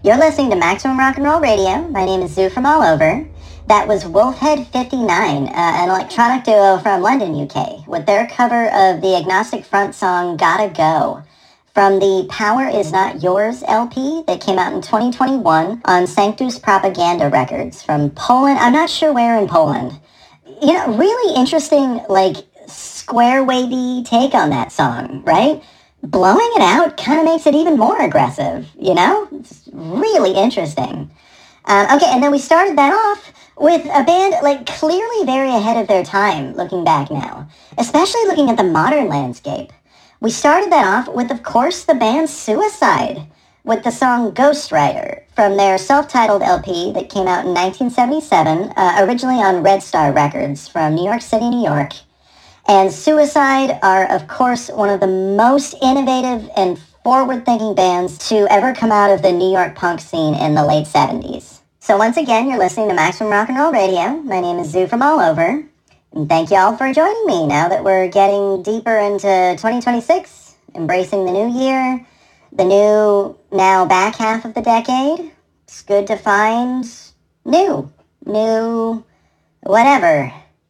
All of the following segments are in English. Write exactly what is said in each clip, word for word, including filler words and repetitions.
You're listening to Maximum Rock and Roll Radio. My name is Zoo from all over. That was Wolfhead fifty-nine, uh, an electronic duo from London, U K, with their cover of the Agnostic Front song Gotta Go, from the Power Is Not Yours L P that came out in twenty twenty-one on Sanctus Propaganda Records from Poland. I'm not sure where in Poland. You know, really interesting, like, square wavy take on that song, right? Blowing it out kind of makes it even more aggressive, you know? It's really interesting. Um, okay, and then we started that off with a band, like, clearly very ahead of their time, looking back now, especially looking at the modern landscape. We started that off with, of course, the band Suicide, with the song Ghostwriter from their self-titled L P that came out in nineteen seventy-seven, uh, originally on Red Star Records from New York City, New York. And Suicide are, of course, one of the most innovative and forward-thinking bands to ever come out of the New York punk scene in the late seventies. So once again, you're listening to Maximum Rock and Roll Radio. My name is Zoo from all over. And thank you all for joining me now that we're getting deeper into twenty twenty-six, embracing the new year, the new, now back half of the decade. It's good to find new, new, whatever.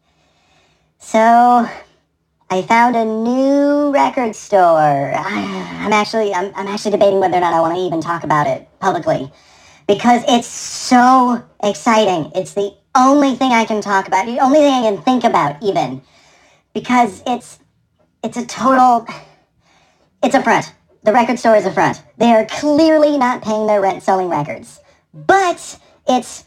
So I found a new record store. I'm actually, I'm, I'm actually debating whether or not I want to even talk about it publicly, because it's so exciting. It's the only thing I can talk about, the only thing I can think about even, because it's, it's a total, it's a front. The record store is a front. They are clearly not paying their rent selling records, but it's,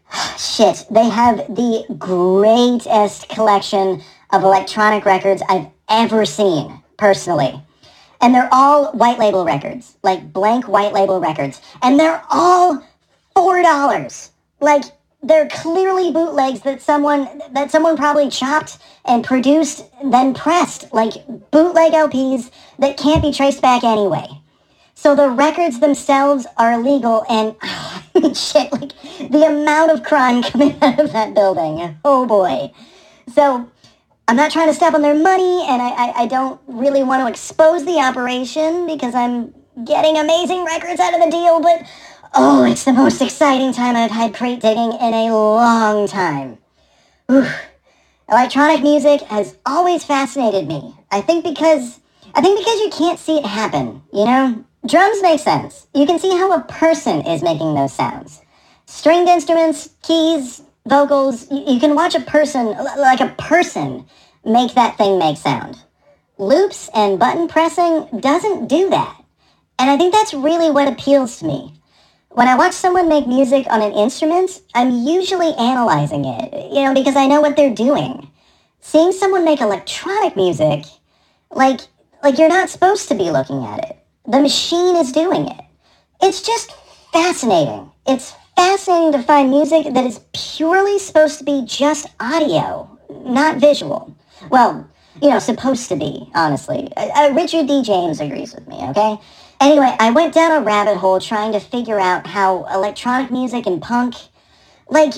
shit, they have the greatest collection of electronic records I've ever seen, personally. And they're all white label records, like blank white label records. And they're all four dollars. Like, they're clearly bootlegs that someone that someone probably chopped and produced, then pressed, like bootleg L Ps that can't be traced back anyway. So the records themselves are illegal, and oh, shit, like the amount of crime coming out of that building, oh boy. So I'm not trying to step on their money, and I, I, I don't really want to expose the operation because I'm getting amazing records out of the deal, but oh, it's the most exciting time I've had crate digging in a long time. Oof. Electronic music has always fascinated me. I think because I think because you can't see it happen, you know? Drums make sense. You can see how a person is making those sounds. Stringed instruments, keys, vocals, you, you can watch a person, like a person, make that thing make sound. Loops and button pressing doesn't do that. And I think that's really what appeals to me. When I watch someone make music on an instrument, I'm usually analyzing it, you know, because I know what they're doing. Seeing someone make electronic music, like, like you're not supposed to be looking at it. The machine is doing it. It's just fascinating. It's fascinating to find music that is purely supposed to be just audio, not visual. Well, you know, supposed to be, honestly. Uh, Richard D. James agrees with me, okay? Anyway, I went down a rabbit hole trying to figure out how electronic music and punk, like,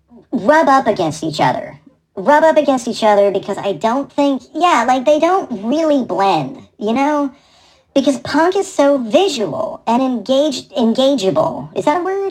rub up against each other. Rub up against each other because I don't think, yeah, like, they don't really blend, you know? Because punk is so visual and engaged, engageable. Is that a word?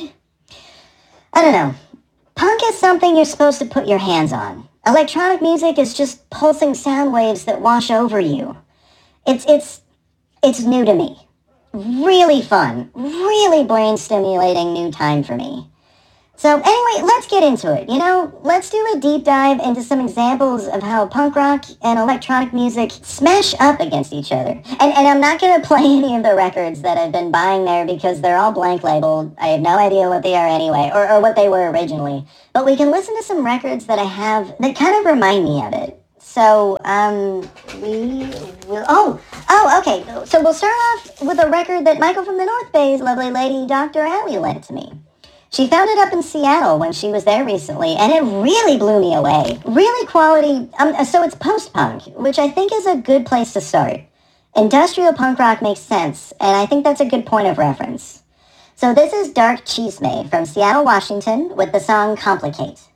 I don't know. Punk is something you're supposed to put your hands on. Electronic music is just pulsing sound waves that wash over you. It's, it's, it's new to me. Really fun, really brain-stimulating new time for me. So anyway, let's get into it, you know? Let's do a deep dive into some examples of how punk rock and electronic music smash up against each other. And, and I'm not going to play any of the records that I've been buying there because they're all blank labeled. I have no idea what they are anyway, or, or what they were originally. But we can listen to some records that I have that kind of remind me of it. So, um, we will, oh, oh, okay, so we'll start off with a record that Michael from the North Bay's lovely lady, Doctor Allie, lent to me. She found it up in Seattle when she was there recently, and it really blew me away. Really quality, um, so it's post-punk, which I think is a good place to start. Industrial punk rock makes sense, and I think that's a good point of reference. So this is Dark Chisme from Seattle, Washington, with the song Complicate.